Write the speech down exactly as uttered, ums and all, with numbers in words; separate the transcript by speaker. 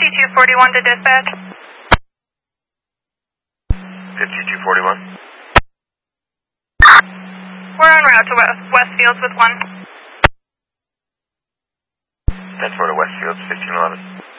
Speaker 1: fifty-two forty-one to dispatch.
Speaker 2: fifty-two forty-one.
Speaker 1: We're en route to West Westfields with one.
Speaker 2: ten four to Westfields, fifteen eleven.